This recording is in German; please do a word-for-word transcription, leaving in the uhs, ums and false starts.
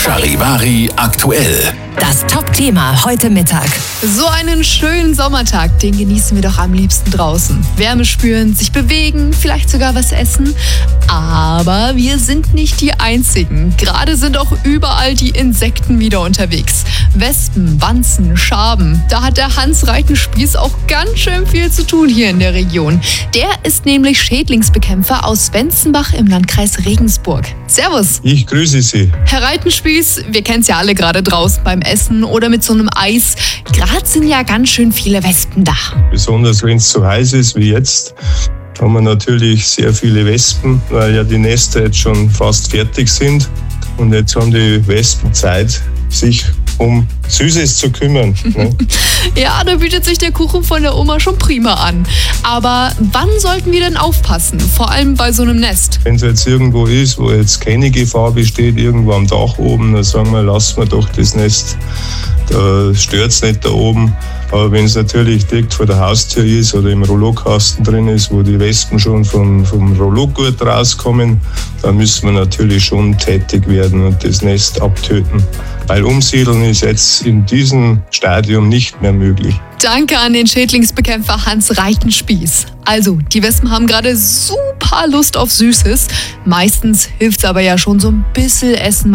Charivari aktuell. Das Top-Thema heute Mittag. So einen schönen Sommertag, den genießen wir doch am liebsten draußen. Wärme spüren, sich bewegen, vielleicht sogar was essen. Aber wir sind nicht die Einzigen. Gerade sind auch überall die Insekten wieder unterwegs. Wespen, Wanzen, Schaben. Da hat der Hans Reichenspieß auch ganz schön viel zu tun hier in der Region. Der ist nämlich Schädlingsbekämpfer aus Wenzenbach im Landkreis Regensburg. Servus. Ich grüße Sie. Herr Reichenspieß, wir kennen es ja alle gerade draußen beim Essen oder mit so einem Eis. Gerade sind ja ganz schön viele Wespen da. Besonders wenn es so heiß ist wie jetzt, haben wir natürlich sehr viele Wespen, weil ja die Nester jetzt schon fast fertig sind. Und jetzt haben die Wespen Zeit, sich um Süßes zu kümmern. Ne? Ja, da bietet sich der Kuchen von der Oma schon prima an. Aber wann sollten wir denn aufpassen? Vor allem bei so einem Nest. Wenn es jetzt irgendwo ist, wo jetzt keine Gefahr besteht, irgendwo am Dach oben, dann sagen wir, lassen wir doch das Nest. Da stört es nicht da oben. Aber wenn es natürlich direkt vor der Haustür ist oder im Rollokasten drin ist, wo die Wespen schon vom, vom Rollogurt rauskommen, dann müssen wir natürlich schon tätig werden und das Nest abtöten. Weil umsiedeln ist jetzt in diesem Stadium nicht mehr möglich. Danke an den Schädlingsbekämpfer Hans Reichenspieß. Also, die Wespen haben gerade super Lust auf Süßes. Meistens hilft es aber ja schon so ein bisschen Essen,